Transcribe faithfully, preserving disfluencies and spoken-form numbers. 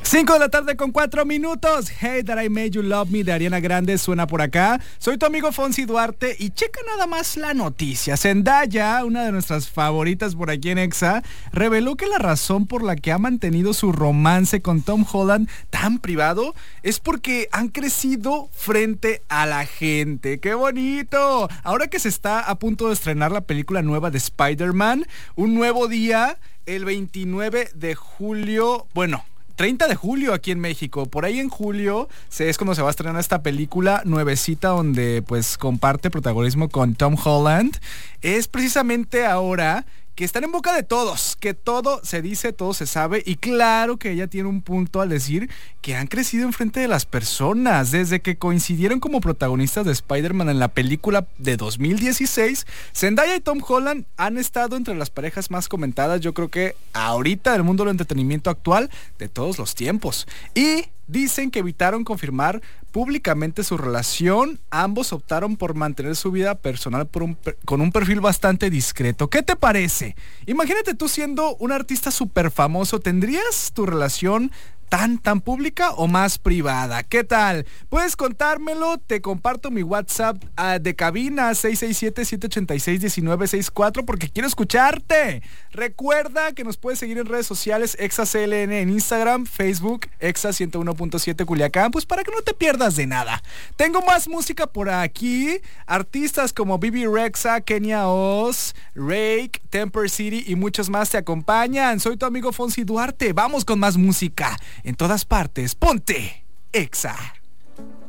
cinco de la tarde con cuatro minutos. Hey That I Made You Love Me de Ariana Grande suena por acá. Soy tu amigo Fonsi Duarte y checa nada más la noticia. Zendaya, una de nuestras favoritas por aquí en Exa, reveló que la razón por la que ha mantenido su romance con Tom Holland tan privado es porque han crecido frente a la gente. ¡Qué bonito! Ahora que se está a punto de estrenar la película nueva de Spider-Man, un nuevo día, el veintinueve de julio, bueno, treinta de julio aquí en México. Por ahí en julio se, es cuando se va a estrenar esta película nuevecita donde pues comparte protagonismo con Tom Holland. Es precisamente ahora que están en boca de todos, que todo se dice, todo se sabe, y claro que ella tiene un punto al decir que han crecido enfrente de las personas. Desde que coincidieron como protagonistas de Spider-Man en la película de dos mil dieciséis, Zendaya y Tom Holland han estado entre las parejas más comentadas, yo creo que ahorita del mundo del entretenimiento actual de todos los tiempos. Y dicen que evitaron confirmar públicamente su relación. Ambos optaron por mantener su vida personal por un, con un perfil bastante discreto. ¿Qué te parece? Imagínate tú siendo un artista súper famoso. ¿Tendrías tu relación tan, tan pública o más privada? ¿Qué tal? Puedes contármelo, te comparto mi WhatsApp uh, de cabina seis seis siete, siete ocho seis, uno nueve seis cuatro porque quiero escucharte. Recuerda que nos puedes seguir en redes sociales, ExaCLN en Instagram, Facebook, Exa ciento uno punto siete Culiacán, pues para que no te pierdas de nada. Tengo más música por aquí, artistas como Bibi Rexha, Kenia Oz, Rake, Temper City y muchos más te acompañan. Soy tu amigo Fonsi Duarte, vamos con más música. En todas partes, ponte Exa.